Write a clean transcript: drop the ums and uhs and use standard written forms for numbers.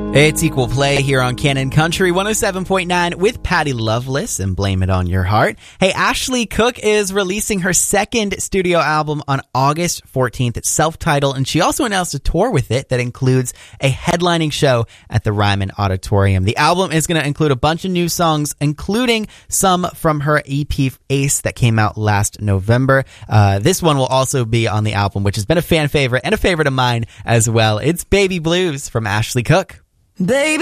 It's Equal Play here on Canon Country 107.9 with Patty Loveless and Blame It on Your Heart. Hey, Ashley Cooke is releasing her second studio album on August 14th. It's self-titled, and she also announced a tour with it that includes a headlining show at the Ryman Auditorium. The album is going to include a bunch of new songs, including some from her EP Ace that came out last November. This one will also be on the album, which has been a fan favorite and a favorite of mine as well. It's Baby Blues from Ashley Cooke. Baby